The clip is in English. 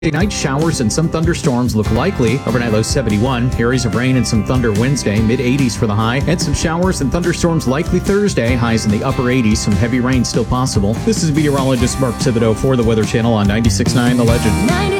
Night showers and some thunderstorms look likely. Overnight low 71. Areas of rain and some thunder Wednesday. Mid-80s for the high. And some showers and thunderstorms likely Thursday. Highs in the upper 80s. Some heavy rain still possible. This is meteorologist Mark Thibodeau for the Weather Channel on 96.9 The Legend.